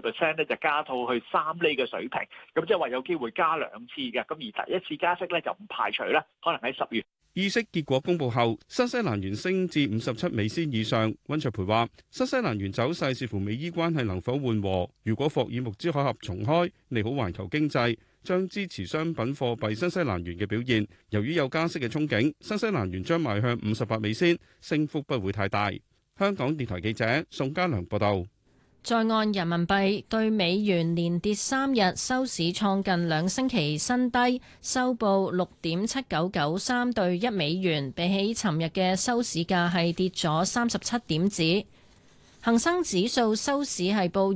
0.25%咧就加到去3厘嘅水平，咁即係話有機會加2次嘅。咁而第一次加息咧就唔排除咧，可能喺10月。 議息結果公佈後，新西蘭元升至57美仙以上。溫卓培話：新西蘭元走勢視乎美伊關係能否緩和。如果霍爾木茲海峽重開，利好環球經濟，將支持商品貨幣新西蘭元嘅表現。由於有加息嘅憧憬，新西蘭元將邁向58美仙，升幅不會太大。香港電台記者宋家良報道。 在岸人民幣對美元連跌3日，收市創近2星期新低，收報6.7993對1美元，比起尋日嘅收市價係跌咗37點子。恒生指數收市係報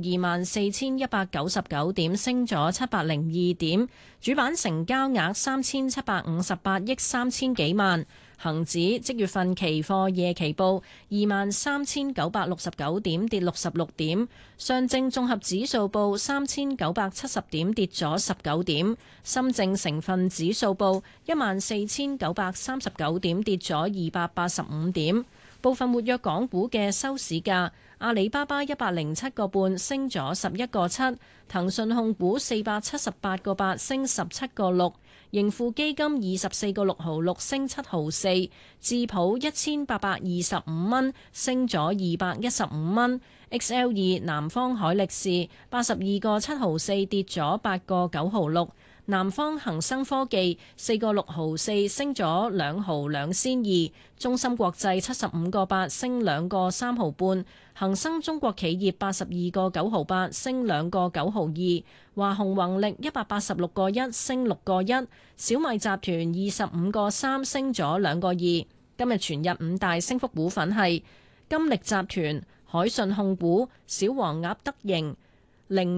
24,199點，升咗702點，主板成交額3,758億3千幾萬。恒指即月份期貨夜期報23,969點，跌66點。上證綜合指數報3,970點，跌咗19點。深證成分指數報14,939點，跌咗285點。部分活躍港股嘅收市價：阿里巴巴107個半升咗11個7，騰訊控股478個8升17個6，盈富基金24個6毫6升7毫4，智普1825蚊升咗215蚊，XL2南方海力士82個7毫4跌咗8個9毫6。南方恒生科技4個6毫4升咗2毫2仙2，中芯國際75個8升2個3毫半，恒生中國企業82個9毫8升2個9毫2，華虹宏力186個1升6個1，小米集團25個3升咗2個2。今日全日5大升幅股份係金力集團、海信控股、小黃鴨德盈、檸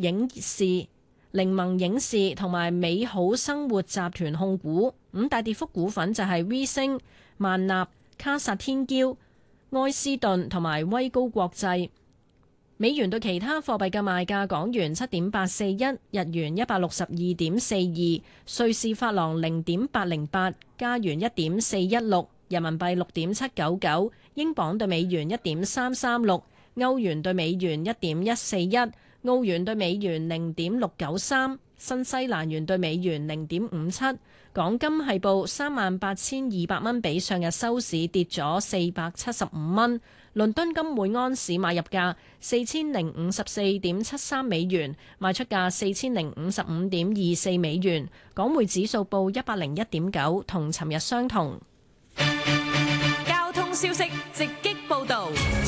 檬影視同埋美好生活集團控股。5大跌幅股份就係 V 星、萬納、卡薩天嬌、埃斯頓同埋威高國際。美元對其他貨幣嘅賣價：港元7.841，日元162.42，瑞士法郎0.808，加元1.416，人民幣6.799，英鎊對美元1.336，歐元對美元1.141，澳元對美元0.693，新西蘭元對美元0.57。港金係報38,200蚊，比上日收市跌咗475蚊。倫敦金每安士買入價4054.73美元，賣出價4055.24美元。港匯指數報101.9，同尋日相同。 交通消息直擊報導。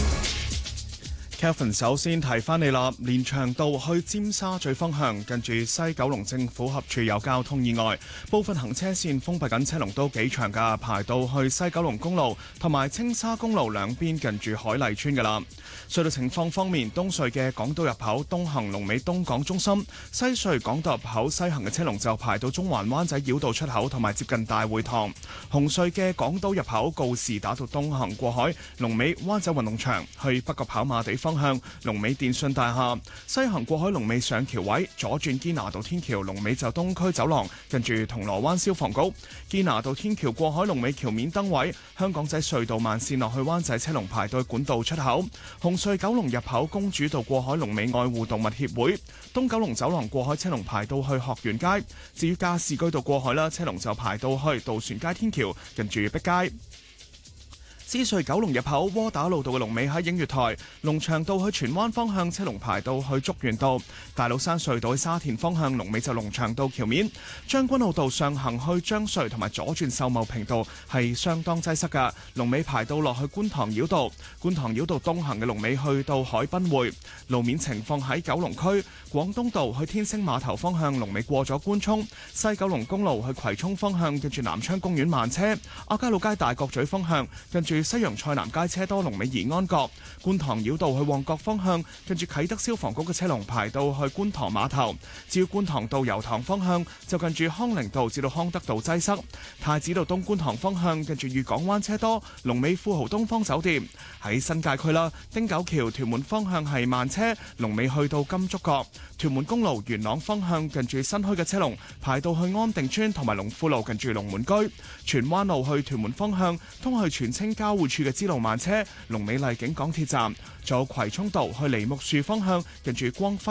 Kevin 首先提翻你啦，連翔道去尖沙咀方向，近住西九龍政府合署有交通意外，部分行車線封閉緊，車龍都幾長噶，排到去西九龍公路同埋青沙公路兩邊近住海麗村噶啦。隧道情況方面，東隧嘅港島入口東行龍尾東港中心，西隧港島入口西行嘅車龍就排到中環灣仔繞道出口同埋接近大會堂。紅隧嘅港島入口告士打道東行過海，龍尾灣仔運動場，去北角跑馬地方向龍尾電訊大廈，西行過海龍尾上橋位，左轉堅拿道天橋龍尾就東區走廊，近住銅鑼灣消防局。堅拿道天橋過海龍尾橋面燈位，香港仔隧道慢線落去灣仔車龍排到管道出口。紅隧九龍入口公主道過海龍尾愛護動物協會，東九龍走廊過海車龍排到去學園街。至於加士居道過海啦，車龍就排到去渡船街天橋近住碧街。獅隧九龍入口窩打老道嘅龍尾喺映月台，龍翔道去荃灣方向車龍排到去竹園道，大老山隧道去沙田方向龍尾就龍翔道橋面，將軍澳道上行去將隧同埋左轉秀茂坪道係相當擠塞㗎，龍尾排到落去觀塘繞道，觀塘繞道東行嘅龍尾去到海濱匯。路面情況喺九龍區廣東道去天星碼頭方向龍尾過咗官涌，西九龍公路去葵涌方向跟住南昌公園慢車，亞皆老街大角咀方向跟住西洋菜南街車多，龍尾宜安閣。觀塘繞道去旺角方向，跟住啟德消防局嘅車龍排到去觀塘碼頭。至於觀塘道油塘方向，就近住康寧道至到康德道擠塞。太子道東觀塘方向，跟住裕港灣車多，龍尾富豪東方酒店。喺新界區啦，汀九橋屯門方向係慢車，龍尾去到金竹角。屯門公路元朗方向，近住新墟嘅車龍排到去安定村同埋龍富路近住龍門居。荃灣路去屯門方向，通去荃青交匯處嘅支路慢車，龍尾麗景港鐵站。仲有葵涌道去梨木樹方向，近住光輝